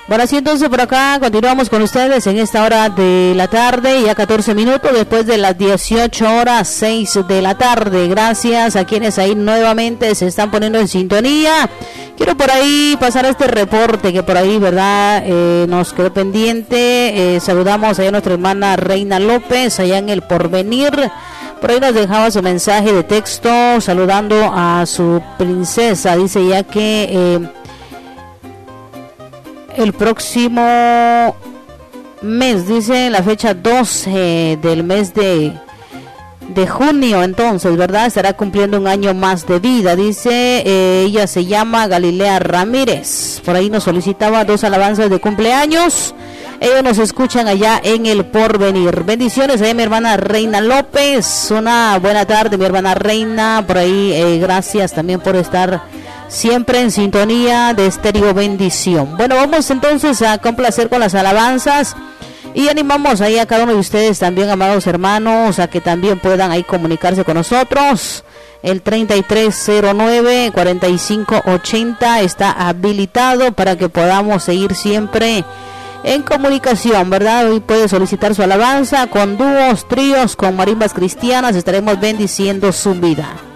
Bueno, así entonces por acá continuamos con ustedes en esta hora de la tarde, ya 14 minutos después de las 18 horas 6 de la tarde. Gracias a quienes ahí nuevamente se están poniendo en sintonía. Quiero por ahí pasar este reporte que por ahí, ¿verdad? Nos quedó pendiente. Saludamos allá a nuestra hermana Reina López, allá en El Porvenir. Por ahí nos dejaba su mensaje de texto saludando a su princesa. Dice ya que el próximo mes, dice la fecha 12 del mes de junio, entonces, ¿verdad? Estará cumpliendo un año más de vida. Dice, ella se llama Galilea Ramírez. Por ahí nos solicitaba 2 alabanzas de cumpleaños. Ellos nos escuchan allá en El Porvenir. Bendiciones a mi hermana Reina López. Una buena tarde, mi hermana Reina. Por ahí, gracias también por estar siempre en sintonía de Estéreo Bendición. Bueno, vamos entonces a complacer con las alabanzas y animamos ahí a cada uno de ustedes también, amados hermanos, a que también puedan ahí comunicarse con nosotros. El 3309-4580 está habilitado para que podamos seguir siempre en comunicación, ¿verdad? Hoy puede solicitar su alabanza con dúos, tríos, con marimbas cristianas. Estaremos bendiciendo su vida.